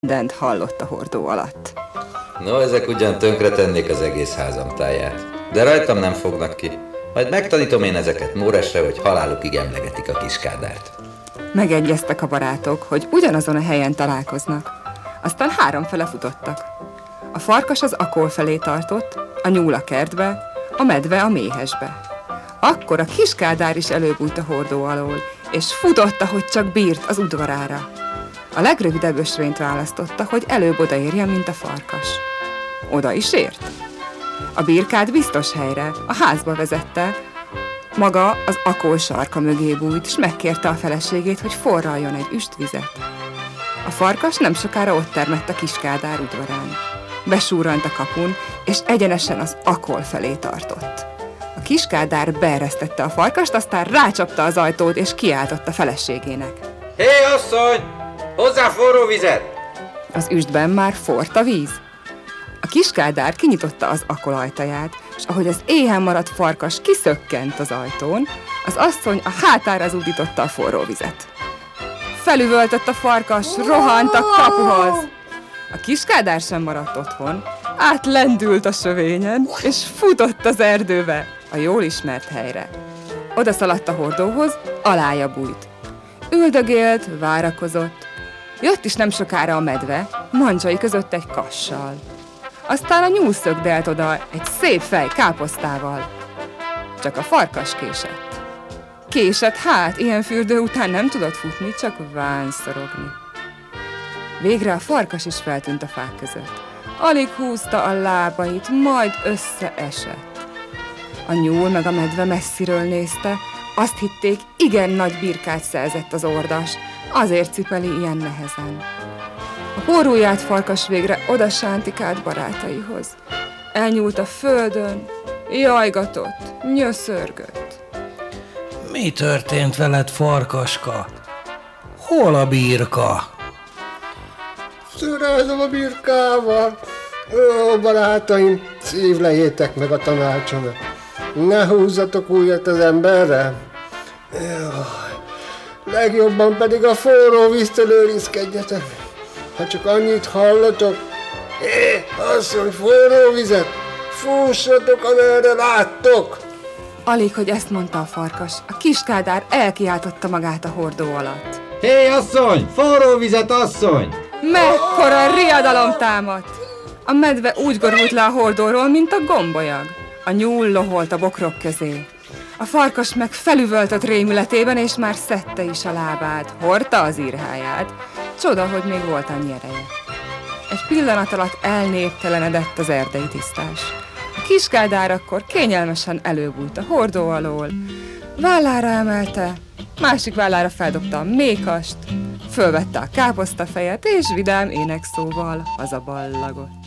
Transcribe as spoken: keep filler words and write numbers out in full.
mindent hallott a hordó alatt. No, ezek ugyan tönkretennék az egész házam táját. De rajtam nem fognak ki. Majd megtanítom én ezeket Móresre, hogy halálukig emlegetik a kiskádárt. Megegyeztek a barátok, hogy ugyanazon a helyen találkoznak. Aztán háromfele futottak. A farkas az akol felé tartott, a nyúl a kertbe, a medve a méhesbe. Akkor a kiskádár is előbújt a hordó alól, és futott, ahogy csak bírt, az udvarára. A legrövidebb ösvényt választotta, hogy előbb odaérjen, mint a farkas. Oda is ért. A birkát biztos helyre, a házba vezette, maga az akol sarka mögé bújt, s megkérte a feleségét, hogy forraljon egy üstvizet. A farkas nem sokára ott termett a kiskádár udvarán. Besúrant a kapun, és egyenesen az akol felé tartott. A kiskádár beeresztette a farkast, aztán rácsapta az ajtót, és kiáltott a feleségének. Hé, asszony! Hozzá forró vizet! Az üstben már forrt a víz. A kiskádár kinyitotta az akol ajtaját, és ahogy az éhen maradt farkas kiszökkent az ajtón, az asszony a hátára zúdította a forró vizet. Felüvöltött a farkas, rohant a kapuhoz. A kiskádár sem maradt otthon, átlendült a sövényen, és futott az erdőbe, a jól ismert helyre. Oda szaladt a hordóhoz, alája bújt. Üldögélt, várakozott. Jött is nem sokára a medve, mancsai között egy kassal. Aztán a nyúl szökdelt oda egy szép fej káposztával. Csak a farkas késett. Késett, hát, ilyen fürdő után nem tudott futni, csak ványszorogni. Végre a farkas is feltűnt a fák között. Alig húzta a lábait, majd összeesett. A nyúl meg a medve messziről nézte, azt hitték, igen nagy birkát szerzett az ordas, azért cipeli ilyen nehezen. A pórujját farkas végre oda sántikált barátaihoz. Elnyúlt a földön, jajgatott, nyöszörgött. Mi történt veled, farkaska? Hol a birka? Szörázom a birkával. Ó, barátaim, szívlejétek meg a tanácsomat. Ne húzzatok újat az emberre. Jaj, legjobban pedig a forró víztől őrizkedjetek. Ha csak annyit hallatok, hé, asszony, forró vizet, fussatok, amerre láttok! Alig, hogy ezt mondta a farkas, a kiskádár elkiáltotta magát a hordó alatt. Hé, asszony! Forró vizet, asszony! Mekkora riadalom támadt! A medve úgy gorult le a hordóról, mint a gombolyag. A nyúl loholt a bokrok közé. A farkas meg felüvöltött rémületében, és már szedte is a lábát, hordta az írháját. Csoda, hogy még volt annyi ereje. Egy pillanat alatt elnéptelenedett az erdei tisztás. A kiskádár akkor kényelmesen előbújt a hordó alól, vállára emelte, másik vállára feldobta a mékast, fölvette a káposztafejet, és vidám énekszóval hazaballagott.